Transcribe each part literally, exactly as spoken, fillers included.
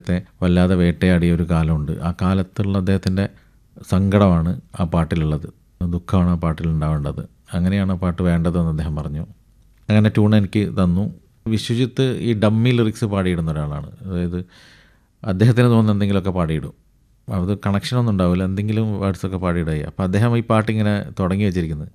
ത്തെ വല്ലാതെ വേട്ടയാടിയ ഒരു കാലമുണ്ട്. ആ കാലത്തുള്ള അദ്ദേഹത്തിൻ്റെ സങ്കടമാണ് ആ പാട്ടിലുള്ളത്, ദുഃഖമാണ് ആ പാട്ടിൽ ഉണ്ടാവേണ്ടത്. അങ്ങനെയാണ് ആ പാട്ട് വേണ്ടതെന്ന് അദ്ദേഹം പറഞ്ഞു. അങ്ങനെ ട്യൂൺ എനിക്ക് തന്നു. വിശ്വജിത്ത് ഈ ഡമ്മി ലിറിക്സ് പാടിയിടുന്ന ഒരാളാണ്. അതായത് അദ്ദേഹത്തിന് തോന്നുന്ന എന്തെങ്കിലുമൊക്കെ പാടിയിടും. അത് കണക്ഷനൊന്നും ഉണ്ടാവില്ല, എന്തെങ്കിലും വേർഡ്സൊക്കെ പാടിയിടുക. അപ്പോൾ അദ്ദേഹം ഈ പാട്ടിങ്ങനെ തുടങ്ങി വെച്ചിരിക്കുന്നത്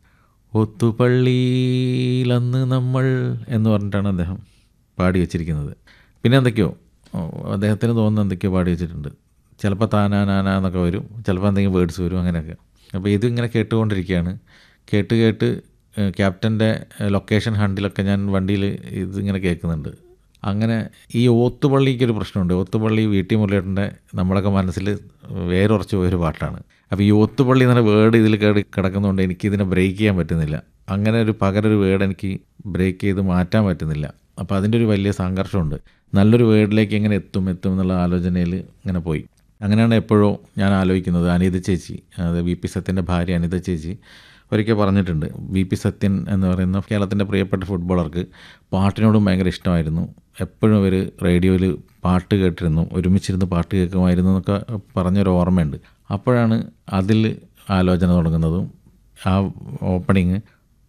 ഒത്തുപള്ളിയിലന്ന് നമ്മൾ എന്ന് പറഞ്ഞിട്ടാണ് അദ്ദേഹം പാടി വെച്ചിരിക്കുന്നത്. പിന്നെ എന്തൊക്കെയോ അദ്ദേഹത്തിന് തോന്നുന്ന എന്തൊക്കെയോ പാടി വെച്ചിട്ടുണ്ട്. ചിലപ്പോൾ താനാ നാനാ എന്നൊക്കെ വരും, ചിലപ്പോൾ എന്തെങ്കിലും വേർഡ്സ് വരും, അങ്ങനെയൊക്കെ. അപ്പോൾ ഇതിങ്ങനെ കേട്ടുകൊണ്ടിരിക്കുകയാണ്. കേട്ട് കേട്ട് ക്യാപ്റ്റൻ്റെ ലൊക്കേഷൻ ഹണ്ടിലൊക്കെ ഞാൻ വണ്ടിയിൽ ഇതിങ്ങനെ കേൾക്കുന്നുണ്ട്. അങ്ങനെ ഈ ഓത്തുപള്ളിക്കൊരു പ്രശ്നമുണ്ട്. ഓത്തുപള്ളി വി ടി മുരളിയേട്ടൻ്റെ നമ്മളൊക്കെ മനസ്സിൽ വേരുറച്ചു പോയൊരു പാട്ടാണ്. അപ്പോൾ ഈ ഓത്തുപള്ളി എന്ന വേർഡ് ഇതിൽ കേട് കിടക്കുന്നതുകൊണ്ട് എനിക്കിതിനെ ബ്രേക്ക് ചെയ്യാൻ പറ്റുന്നില്ല. അങ്ങനെ ഒരു പകരൊരു വേർഡ് എനിക്ക് ബ്രേക്ക് ചെയ്ത് മാറ്റാൻ പറ്റുന്നില്ല. അപ്പോൾ അതിൻ്റെ ഒരു വലിയ സംഘർഷമുണ്ട്. നല്ലൊരു വേർഡിലേക്ക് എങ്ങനെ എത്തും എത്തും എന്നുള്ള ആലോചനയിൽ ഇങ്ങനെ പോയി. അങ്ങനെയാണ് എപ്പോഴോ ഞാൻ ആലോചിക്കുന്നത്. അനിത ചേച്ചി, അതായത് വി പി സത്യൻ്റെ ഭാര്യ അനിത ചേച്ചി ഒരിക്കൽ പറഞ്ഞിട്ടുണ്ട്, വി പി സത്യൻ എന്ന് പറയുന്ന കേരളത്തിൻ്റെ പ്രിയപ്പെട്ട ഫുട്ബോളർക്ക് പാട്ടിനോടും ഭയങ്കര ഇഷ്ടമായിരുന്നു. എപ്പോഴും അവർ റേഡിയോയിൽ പാട്ട് കേട്ടിരുന്നു, ഒരുമിച്ചിരുന്ന് പാട്ട് കേൾക്കുമായിരുന്നു എന്നൊക്കെ പറഞ്ഞൊരു ഓർമ്മയുണ്ട്. അപ്പോഴാണ് അതിൽ ആലോചന തുടങ്ങുന്നതും. ആ ഓപ്പണിങ്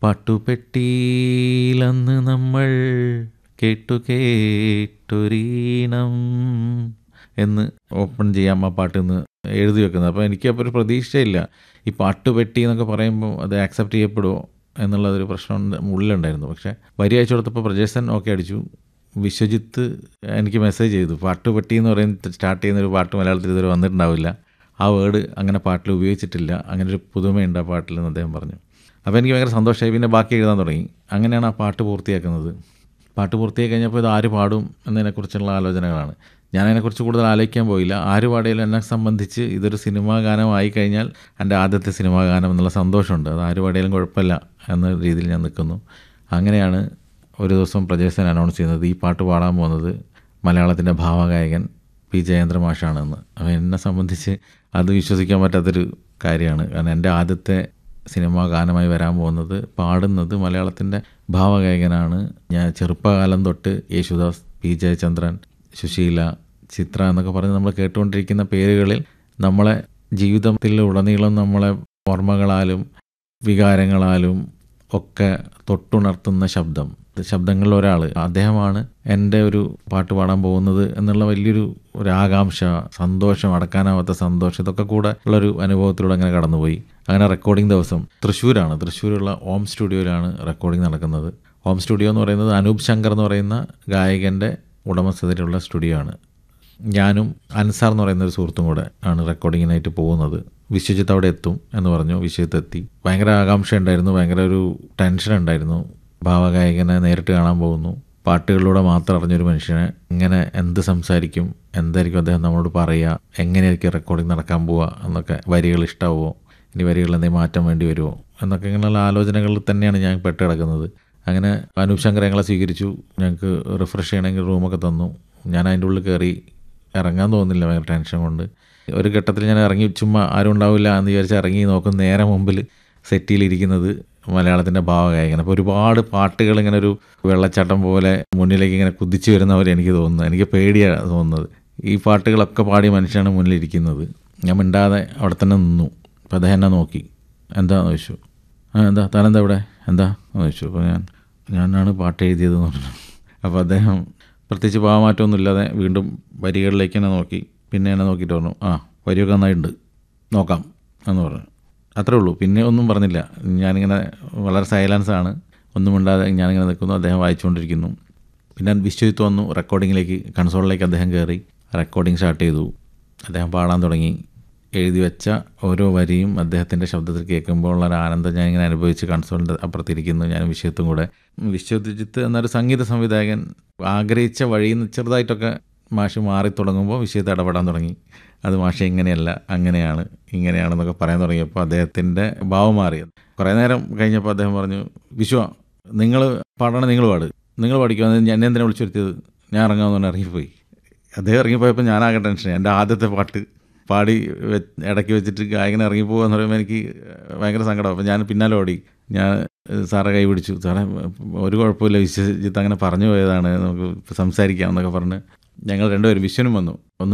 പാട്ടുപെട്ടിയിലന്ന് നമ്മൾ കേട്ടു കേട്ടൊരീണം എന്ന് ഓപ്പൺ ചെയ്യാം ആ പാട്ട് എന്ന് എഴുതി വെക്കുന്നത്. അപ്പോൾ എനിക്കപ്പോൾ ഒരു പ്രതീക്ഷയില്ല. ഈ പാട്ട് പെട്ടി എന്നൊക്കെ പറയുമ്പോൾ അത് ആക്സെപ്റ്റ് ചെയ്യപ്പെടുമോ എന്നുള്ളതൊരു പ്രശ്നം ഉള്ളിലുണ്ടായിരുന്നു. പക്ഷേ വരി അയച്ചു കൊടുത്തപ്പോൾ പ്രജേസൻ ഓക്കെ അടിച്ചു. വിശ്വജിത്ത് എനിക്ക് മെസ്സേജ് ചെയ്തു, പാട്ട് പെട്ടി എന്ന് പറയുന്നത് സ്റ്റാർട്ട് ചെയ്യുന്നൊരു പാട്ട് മലയാളത്തിൽ ഇതുവരെ വന്നിട്ടുണ്ടാവില്ല, ആ വേർഡ് അങ്ങനെ പാട്ടിൽ ഉപയോഗിച്ചിട്ടില്ല, അങ്ങനെ ഒരു പുതുമയുണ്ട് ആ പാട്ടിലെന്ന് അദ്ദേഹം പറഞ്ഞു. അപ്പോൾ എനിക്ക് ഭയങ്കര സന്തോഷമായി. പിന്നെ ബാക്കി എഴുതാൻ തുടങ്ങി. അങ്ങനെയാണ് ആ പാട്ട് പൂർത്തിയാക്കുന്നത്. പാട്ട് പൂർത്തിയാക്കി കഴിഞ്ഞപ്പോൾ ഇത് ആര് പാടും എന്നതിനെക്കുറിച്ചുള്ള ആലോചനകളാണ്. ഞാനതിനെക്കുറിച്ച് കൂടുതൽ ആലോചിക്കാൻ പോയില്ല. ആര് പാടിയാലും എന്നെ സംബന്ധിച്ച് ഇതൊരു സിനിമാ ഗാനമായി കഴിഞ്ഞാൽ എൻ്റെ ആദ്യത്തെ സിനിമാ ഗാനം എന്നുള്ള സന്തോഷമുണ്ട്. അത് ആര് പാടിയാലും കുഴപ്പമില്ല എന്ന രീതിയിൽ ഞാൻ നിൽക്കുന്നു. അങ്ങനെയാണ് ഒരു ദിവസം പ്രജേസൻ അനൗൺസ് ചെയ്യുന്നത്, ഈ പാട്ട് പാടാൻ പോകുന്നത് മലയാളത്തിൻ്റെ ഭാവഗായകൻ പി ജയേന്ദ്ര മാഷാണെന്ന്. അപ്പോൾ എന്നെ സംബന്ധിച്ച് അത് വിശ്വസിക്കാൻ പറ്റാത്തൊരു കാര്യമാണ്. കാരണം എൻ്റെ ആദ്യത്തെ സിനിമാ ഗാനമായി വരാൻ പോകുന്നത്, പാടുന്നത് മലയാളത്തിൻ്റെ ഭാവഗായകനാണ്. ഞാൻ ചെറുപ്പകാലം തൊട്ട് യേശുദാസ്, പി ജയചന്ദ്രൻ, സുശീല, ചിത്ര എന്നൊക്കെ പറഞ്ഞ് നമ്മൾ കേട്ടുകൊണ്ടിരിക്കുന്ന പേരുകളിൽ നമ്മളെ ജീവിതത്തിൽ ഉടനീളം നമ്മളെ ഓർമ്മകളാലും വികാരങ്ങളാലും ഒക്കെ തൊട്ടുണർത്തുന്ന ശബ്ദം ശബ്ദങ്ങളിൽ ഒരാൾ അദ്ദേഹമാണ് എൻ്റെ ഒരു പാട്ട് പാടാൻ പോകുന്നത് എന്നുള്ള വലിയൊരു ഒരു ആകാംക്ഷ, സന്തോഷം, അടക്കാനാവാത്ത സന്തോഷം, ഇതൊക്കെ കൂടെ ഉള്ളൊരു അനുഭവത്തിലൂടെ അങ്ങനെ കടന്നുപോയി. അങ്ങനെ റെക്കോർഡിംഗ് ദിവസം തൃശ്ശൂരാണ്, തൃശ്ശൂരുള്ള ഓം സ്റ്റുഡിയോയിലാണ് റെക്കോർഡിംഗ് നടക്കുന്നത്. ഓം സ്റ്റുഡിയോ എന്ന് പറയുന്നത് അനൂപ് ശങ്കർ എന്ന് പറയുന്ന ഗായകൻ്റെ ഉടമസ്ഥതയിലുള്ള സ്റ്റുഡിയോ ആണ്. ഞാനും അൻസാർ എന്ന് പറയുന്ന ഒരു സുഹൃത്തും കൂടെ ആണ് റെക്കോർഡിങ്ങിനായിട്ട് പോകുന്നത്. വിശ്വജിത്ത് അവിടെ എത്തും എന്ന് പറഞ്ഞു. വിശ്വജിത്ത് എത്തി. ഭയങ്കര ആകാംക്ഷ ഉണ്ടായിരുന്നു, ഭയങ്കര ഒരു ടെൻഷൻ ഉണ്ടായിരുന്നു. ഭാവഗായകനെ നേരിട്ട് കാണാൻ പോകുന്നു. പാട്ടുകളിലൂടെ മാത്രം അറിഞ്ഞൊരു മനുഷ്യനെ ഇങ്ങനെ എന്ത് സംസാരിക്കും, എന്തായിരിക്കും അദ്ദേഹം നമ്മളോട് പറയുക, എങ്ങനെയായിരിക്കും റെക്കോർഡിങ് നടക്കാൻ പോവുക എന്നൊക്കെ, വരികൾ ഇഷ്ടാവുമോ, ഇനി വരികളിൽ എന്തെങ്കിലും മാറ്റം വേണ്ടി വരുമോ എന്നൊക്കെ ഇങ്ങനെയുള്ള ആലോചനകളിൽ തന്നെയാണ് ഞാൻ പെട്ട് കിടക്കുന്നത്. അങ്ങനെ അനൂപ് ശങ്കർ ഞങ്ങളെ സ്വീകരിച്ചു. ഞങ്ങൾക്ക് റിഫ്രഷ് ചെയ്യണമെങ്കിൽ റൂമൊക്കെ തന്നു. ഞാൻ അതിൻ്റെ ഉള്ളിൽ കയറി ഇറങ്ങാൻ തോന്നുന്നില്ല, ഭയങ്കര ടെൻഷൻ കൊണ്ട്. ഒരു ഘട്ടത്തിൽ ഞാൻ ഇറങ്ങി, ചുമ്മാ ആരും ഉണ്ടാവില്ല എന്ന് വിചാരിച്ച് ഇറങ്ങി നോക്കും, നേരെ മുമ്പിൽ സെറ്റിയിലിരിക്കുന്നത് മലയാളത്തിൻ്റെ ഭാവഗായകൻ. അപ്പോൾ ഒരുപാട് പാട്ടുകൾ ഇങ്ങനെ ഒരു വെള്ളച്ചാട്ടം പോലെ മുന്നിലേക്ക് ഇങ്ങനെ കുതിച്ചു വരുന്ന പോലെ എനിക്ക് തോന്നുന്നത്. എനിക്ക് പേടിയാണ് തോന്നുന്നത്. ഈ പാട്ടുകളൊക്കെ പാടിയ മനുഷ്യനാണ് മുന്നിലിരിക്കുന്നത്. ഞാൻ മിണ്ടാതെ അവിടെ തന്നെ നിന്നു. അപ്പോൾ അദ്ദേഹം എന്നെ നോക്കി, എന്താണെന്ന് ചോദിച്ചു. ആ എന്താ താനെന്താ ഇവിടെ, എന്താ എന്ന് ചോദിച്ചു. അപ്പോൾ ഞാൻ ഞാനാണ് പാട്ട് എഴുതിയതെന്ന് പറഞ്ഞു. അപ്പോൾ അദ്ദേഹം പ്രത്യേകിച്ച് ഭാവമാറ്റമൊന്നും ഇല്ലാതെ വീണ്ടും വരികളിലേക്ക് എന്നെ നോക്കി. പിന്നെ എന്നെ നോക്കിയിട്ട് പറഞ്ഞു, ആ വരിയൊക്കെ നന്നായിട്ടുണ്ട്, നോക്കാം എന്ന് പറഞ്ഞു. അത്രേ ഉള്ളൂ, പിന്നെ ഒന്നും പറഞ്ഞില്ല. ഞാനിങ്ങനെ വളരെ സൈലൻസാണ്, ഒന്നും മിണ്ടാതെ ഞാനിങ്ങനെ നിൽക്കുന്നു. അദ്ദേഹം വായിച്ചുകൊണ്ടിരിക്കുന്നു. പിന്നെ വിശ്വജിത്ത് വന്നു. റെക്കോർഡിങ്ങിലേക്ക്, കൺസോളിലേക്ക് അദ്ദേഹം കയറി റെക്കോർഡിങ് സ്റ്റാർട്ട് ചെയ്തു. അദ്ദേഹം പാടാൻ തുടങ്ങി. എഴുതി വെച്ച ഓരോ വരിയും അദ്ദേഹത്തിൻ്റെ ശബ്ദത്തിൽ കേൾക്കുമ്പോൾ ഉള്ള ആനന്ദം ഞാനിങ്ങനെ അനുഭവിച്ച് കൺസോളിൻ്റെ അപ്പുറത്തിരിക്കുന്നു, ഞാൻ വിശ്വജിത്തും കൂടെ. വിശ്വജിത്ത് എന്നൊരു സംഗീത സംവിധായകൻ ആഗ്രഹിച്ച വഴിയിൽ നിന്ന് ചെറുതായിട്ടൊക്കെ മാഷ് മാറി തുടങ്ങുമ്പോൾ വിഷയത്തെ ഇടപെടാൻ തുടങ്ങി. അത് മാഷ ഇങ്ങനെയല്ല, അങ്ങനെയാണ്, ഇങ്ങനെയാണെന്നൊക്കെ പറയാൻ തുടങ്ങിയപ്പോൾ അദ്ദേഹത്തിൻ്റെ ഭാവം മാറിയത്. കുറേ നേരം കഴിഞ്ഞപ്പോൾ അദ്ദേഹം പറഞ്ഞു, വിശ്വ നിങ്ങൾ പാടണം, നിങ്ങൾ പാട്, നിങ്ങൾ പഠിക്കുക, എന്നെ എന്തിനാ വിളിച്ചു വരുത്തിയത്, ഞാൻ ഇറങ്ങാമെന്ന് പറഞ്ഞാൽ ഇറങ്ങിപ്പോയി. അദ്ദേഹം ഇറങ്ങിപ്പോയപ്പോൾ ഞാനാകെ ടെൻഷൻ. എൻ്റെ ആദ്യത്തെ പാട്ട് പാടി ഇടയ്ക്ക് വെച്ചിട്ട് ഗായകൻ ഇറങ്ങിപ്പോകുക എന്ന് പറയുമ്പോൾ എനിക്ക് ഭയങ്കര സങ്കടം. അപ്പോൾ ഞാൻ പിന്നാലെ ഓടി. ഞാൻ സാറെ കൈ പിടിച്ചു. സാറേ ഒരു കുഴപ്പമില്ല, വിശ്വജിത്ത് അങ്ങനെ പറഞ്ഞു പോയതാണ്, നമുക്ക് സംസാരിക്കാം എന്നൊക്കെ പറഞ്ഞ് ഞങ്ങൾ രണ്ടുപേരും, വിശ്വനും വന്നു.